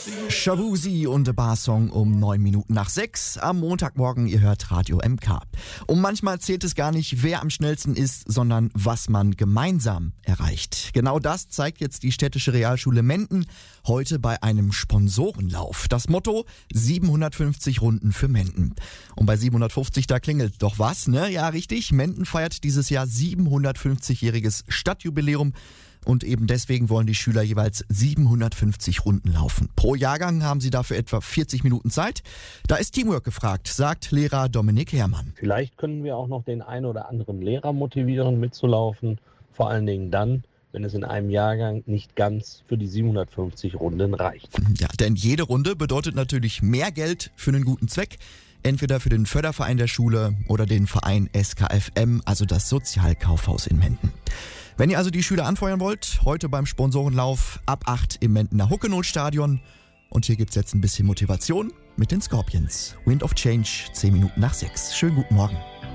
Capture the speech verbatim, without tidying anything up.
Shabuzi und The Bar Song um neun Minuten nach sechs am Montagmorgen. Ihr hört Radio M K. Und manchmal zählt es gar nicht, wer am schnellsten ist, sondern was man gemeinsam erreicht. Genau das zeigt jetzt die Städtische Realschule Menden heute bei einem Sponsorenlauf. Das Motto: siebenhundertfünfzig Runden für Menden. Und bei siebenhundertfünfzig, da klingelt doch was, ne? Ja, richtig. Menden feiert dieses Jahr siebenhundertfünfzigjähriges Stadtjubiläum. Und eben deswegen wollen die Schüler jeweils siebenhundertfünfzig Runden laufen. Pro Jahrgang haben sie dafür etwa vierzig Minuten Zeit. Da ist Teamwork gefragt, sagt Lehrer Dominik Herrmann. Vielleicht können wir auch noch den einen oder anderen Lehrer motivieren, mitzulaufen. Vor allen Dingen dann, wenn es in einem Jahrgang nicht ganz für die siebenhundertfünfzig Runden reicht. Ja, denn jede Runde bedeutet natürlich mehr Geld für einen guten Zweck. Entweder für den Förderverein der Schule oder den Verein S K F M, also das Sozialkaufhaus in Menden. Wenn ihr also die Schüler anfeuern wollt, heute beim Sponsorenlauf ab acht im Mendener Huckenol-Stadion. Und hier gibt's jetzt ein bisschen Motivation mit den Scorpions. Wind of Change, zehn Minuten nach sechs. Schönen guten Morgen.